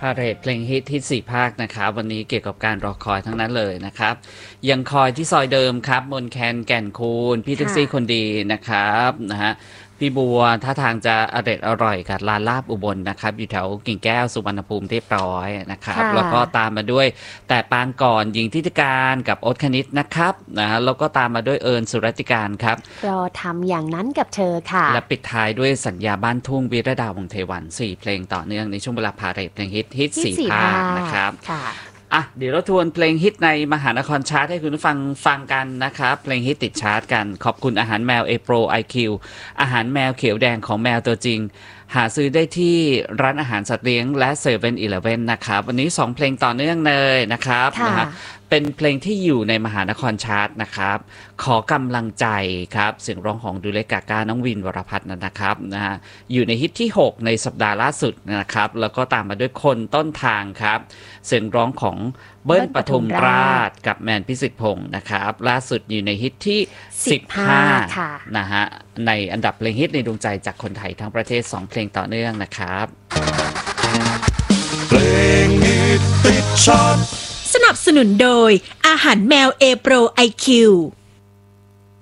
าเหรดเพลงฮิต4ภาคนะครับวันนี้เกี่ยวกับการรอคอยทั้งนั้นเลยนะครับยังคอยที่ซอยเดิมครับมนแคนแก่นคูณพี่แท็กซี่คนดีนะครับนะฮะพี่บัวท่าทางจะอร่อยกับร้านลาบอุบลนะครับอยู่แถวกิ่งแก้วสุวรรณภูมิเรียบร้อยนะครับแล้วก็ตามมาด้วยแต่ปางก่อนหญิงทิติการกับโอ๊ตคณิตนะครับนะฮะแล้วก็ตามมาด้วยเอิญสุรติการครับรอทำอย่างนั้นกับเธอค่ะและปิดท้ายด้วยสัญญาบ้านทุ่งวิรดาวงศ์เทวัน4เพลงต่อเนื่องในช่วงเวลาพาเหรดเพลงฮิต4ภาคนะครับเดี๋ยวเราทวนเพลงฮิตในมหานครชาร์ตให้คุณผู้ฟังกันนะครับเพลงฮิตติดชาร์ตกันขอบคุณอาหารแมว A-Pro IQ อาหารแมวเขียวแดงของแมวตัวจริงหาซื้อได้ที่ร้านอาหารสัตว์เลี้ยงและ7-Eleven นะครับวันนี้2เพลงต่อเนื่องเลยนะครับนะฮะเป็นเพลงที่อยู่ในมหานครชาร์ตนะครับขอกำลังใจครับเสียงร้องของดูเลกาก้าน้องวินวรพัฒน์นะครับนะฮะอยู่ในฮิตที่6ในสัปดาห์ล่าสุดนะครับแล้วก็ตามมาด้วยคนต้นทางครับเสียงร้องของเบิ้ลปทุมราชกับแมนพิสิทธิ์พงศ์นะครับล่าสุดอยู่ในฮิตที่15นะฮะในอันดับเพลงฮิตในดวงใจจากคนไทยทั้งประเทศ2เพลงต่อเนื่องนะครับเพลงฮิตติดชาร์ตสนับสนุนโดยอาหารแมว A-Pro IQ